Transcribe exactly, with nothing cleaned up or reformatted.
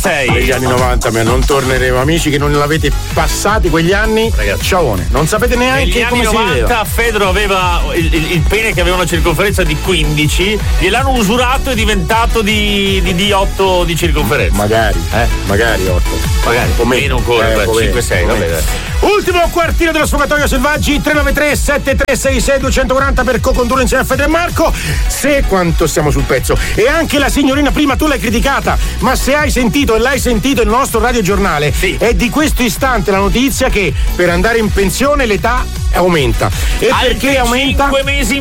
novantasei. Negli anni novanta, ma non torneremo. Amici che non l'avete passati quegli anni, ragazzi, ciaone, non sapete neanche negli come anni si vedeva. novanta Fedro aveva il, il, il pene che aveva una circonferenza di quindici, gliel'hanno usurato e è diventato di, di, di otto di circonferenza. Magari, eh? Magari otto. Magari, un po' meno ancora, eh, cinque sei, vabbè. Dai. Ultimo quartino dello Sfogatoio Selvaggi, tre nove tre sette tre sei sei due quattro zero per co-condurre insieme a Fedro e Marco. Se quanto stiamo sul pezzo. E anche la signorina prima tu l'hai criticata, ma se hai sentito e l'hai sentito il nostro radiogiornale, sì, è di questo istante la notizia che per andare in pensione l'età aumenta. E altri perché aumenta? cinque mesi